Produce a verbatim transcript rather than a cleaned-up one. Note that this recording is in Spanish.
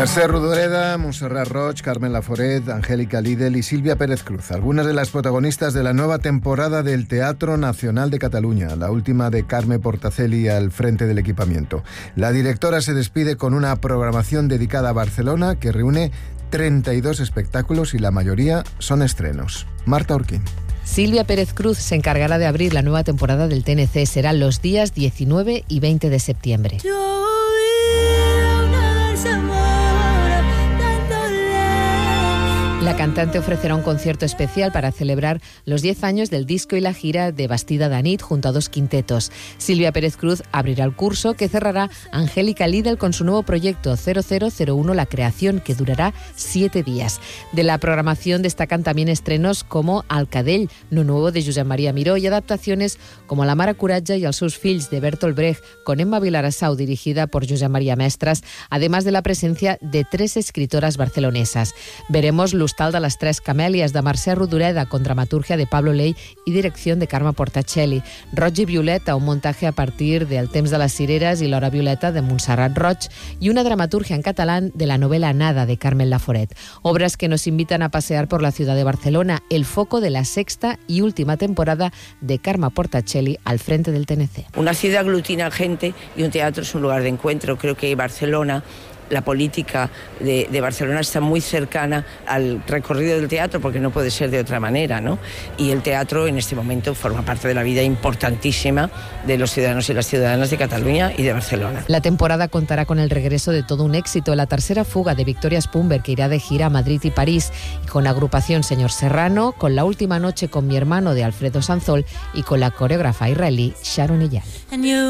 Mercè Rodoreda, Montserrat Roig, Carmen Laforet, Angélica Lidl y Silvia Pérez Cruz, algunas de las protagonistas de la nueva temporada del Teatro Nacional de Cataluña, la última de Carme Portacelli al frente del equipamiento. La directora se despide con una programación dedicada a Barcelona que reúne treinta y dos espectáculos y la mayoría son estrenos. Marta Urquín. Silvia Pérez Cruz se encargará de abrir la nueva temporada del T N C. Serán los días diecinueve y veinte de septiembre. La cantante ofrecerá un concierto especial para celebrar los diez años del disco y la gira de Bastida de Nit junto a dos quintetos. Silvia Pérez Cruz abrirá el curso que cerrará Angélica Lidl con su nuevo proyecto cero cero cero uno La Creación, que durará siete días. De la programación destacan también estrenos como El Cadell, no nuevo de Josep Maria Miró, y adaptaciones como La mare Coratge y els seus fills de Bertolt Brecht, con Emma Vilarassau, dirigida por Josep Maria Mestres, además de la presencia de tres escritoras barcelonesas. Veremos L'Hostal de les Tres Camèlies de Mercè Rodoreda, con dramaturgia de Pablo Ley y dirección de Carme Portacelli. Roig i Violeta, un montaje a partir de El temps de les cireres y L'hora violeta de Montserrat Roig, y una dramaturgia en catalán de la novela Nada de Carmen Laforet. Obras que nos invitan a pasear por la ciudad de Barcelona, el foco de la sexta y última temporada de Carme Portacelli al frente del T N C. Una ciudad aglutina gente y un teatro es un lugar de encuentro. Creo que Barcelona, la política de, de Barcelona está muy cercana al recorrido del teatro, porque no puede ser de otra manera, ¿no? Y el teatro en este momento forma parte de la vida importantísima de los ciudadanos y las ciudadanas de Cataluña y de Barcelona. La temporada contará con el regreso de todo un éxito, la tercera fuga de Victoria Spumber, que irá de gira a Madrid y París, y con la agrupación Señor Serrano, con La última noche con mi hermano de Alfredo Sanzol y con la coreógrafa israelí Sharon Eyal.